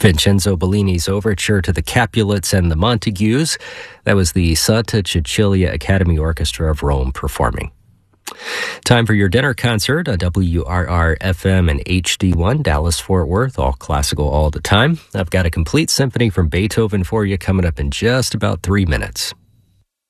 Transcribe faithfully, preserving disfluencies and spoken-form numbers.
Vincenzo Bellini's overture to the Capulets and the Montagues. That was the Santa Cecilia Academy Orchestra of Rome performing. Time for your dinner concert on W R R F M and H D one, Dallas-Fort Worth, all classical all the time. I've got a complete symphony from Beethoven for you coming up in just about three minutes.